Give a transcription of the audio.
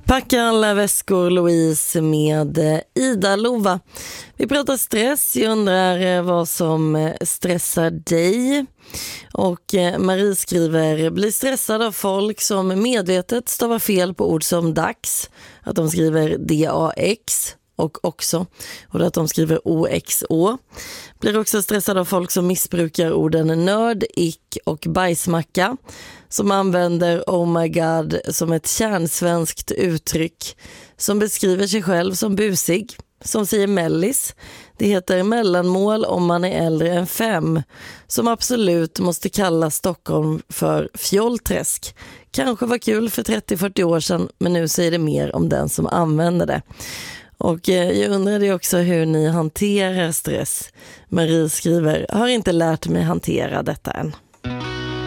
Packa alla väskor, Louise, med Ida Lova. Vi pratar stress. Jag undrar vad som stressar dig. Och Marie skriver: blir stressad av folk som medvetet stavar fel på ord som dags. Att de skriver DAX och också. Och att de skriver OXO. Blir också stressad av folk som missbrukar orden nörd, ick och bajsmacka. Som använder oh my god som ett kärnsvenskt uttryck. Som beskriver sig själv som busig. Som säger mellis. Det heter mellanmål om man är äldre än 5. Som absolut måste kalla Stockholm för fjollträsk. Kanske var kul för 30-40 år sedan, men nu säger det mer om den som använder det. Och jag undrade också hur ni hanterar stress. Marie skriver: har inte lärt mig hantera detta än.